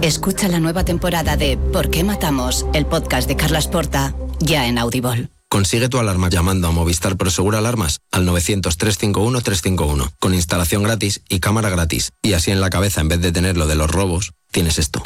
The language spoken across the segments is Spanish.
Escucha la nueva temporada de ¿Por qué matamos?, el podcast de Carlas Porta, ya en Audible. Consigue tu alarma llamando a Movistar Prosegur Alarmas al 900-351-351, con instalación gratis y cámara gratis. Y así en la cabeza, en vez de tener lo de los robos, tienes esto.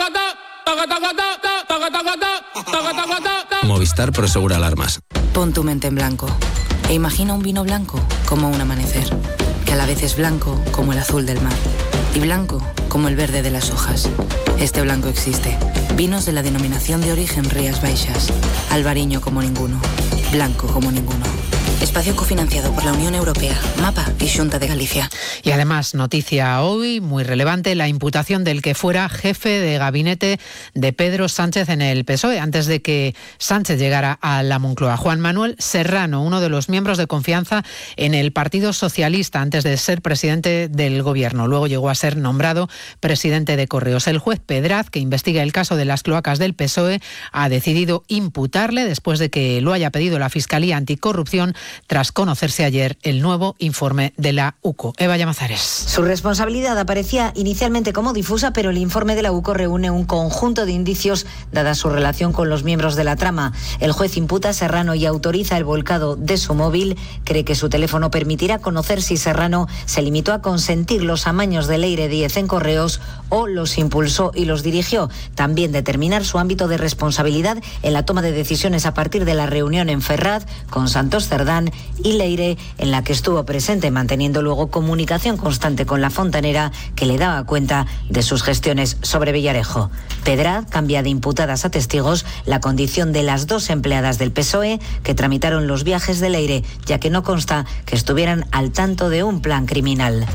Movistar Prosegur Alarmas. Pon tu mente en blanco e imagina un vino blanco como un amanecer, que a la vez es blanco como el azul del mar y blanco como el verde de las hojas. Este blanco existe. Vinos de la denominación de origen Rías Baixas. Albariño como ninguno. Blanco como ninguno. Espacio cofinanciado por la Unión Europea, MAPA y Xunta de Galicia. Y además, noticia hoy muy relevante, la imputación del que fuera jefe de gabinete de Pedro Sánchez en el PSOE, antes de que Sánchez llegara a la Moncloa. Juan Manuel Serrano, uno de los miembros de confianza en el Partido Socialista, antes de ser presidente del Gobierno. Luego llegó a ser nombrado presidente de Correos. El juez Pedraz, que investiga el caso de las cloacas del PSOE, ha decidido imputarle después de que lo haya pedido la Fiscalía Anticorrupción, tras conocerse ayer el nuevo informe de la UCO. Eva Llamazares. Su responsabilidad aparecía inicialmente como difusa, pero el informe de la UCO reúne un conjunto de indicios dada su relación con los miembros de la trama. El juez imputa a Serrano y autoriza el volcado de su móvil. Cree que su teléfono permitirá conocer si Serrano se limitó a consentir los amaños de Leire Díez en Correos o los impulsó y los dirigió. También determinar su ámbito de responsabilidad en la toma de decisiones a partir de la reunión en Ferraz con Santos Cerdán y Leire, en la que estuvo presente, manteniendo luego comunicación constante con la fontanera, que le daba cuenta de sus gestiones sobre Villarejo. Pedraz cambia de imputadas a testigos la condición de las dos empleadas del PSOE que tramitaron los viajes de Leire, ya que no consta que estuvieran al tanto de un plan criminal.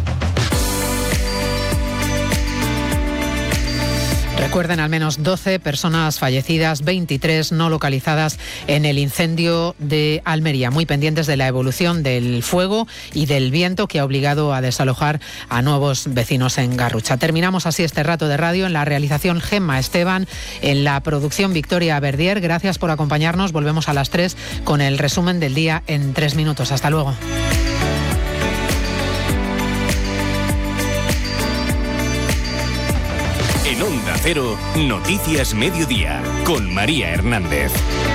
Recuerden, al menos 12 personas fallecidas, 23 no localizadas en el incendio de Almería. Muy pendientes de la evolución del fuego y del viento que ha obligado a desalojar a nuevos vecinos en Garrucha. Terminamos así este rato de radio. En la realización, Gemma Esteban, en la producción, Victoria Verdier. Gracias por acompañarnos. Volvemos a las 3 con el resumen del día en 3 minutos. Hasta luego. En Onda Cero, Noticias Mediodía, con María Hernández.